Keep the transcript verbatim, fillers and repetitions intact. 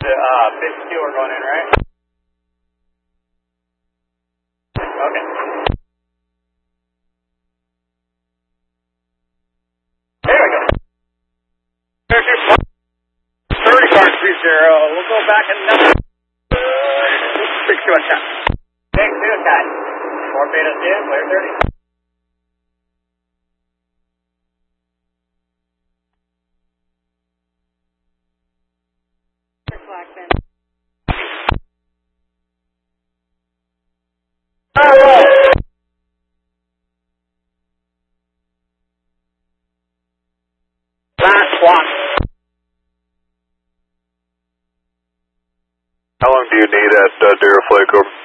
The uh, fifty-two are going in, right? Okay. There we go. thirty-five three zero. We'll go back and number six to attack. six to attack. Four beta two, clear thirty. Last one. How long do you need at uh, Duraflake?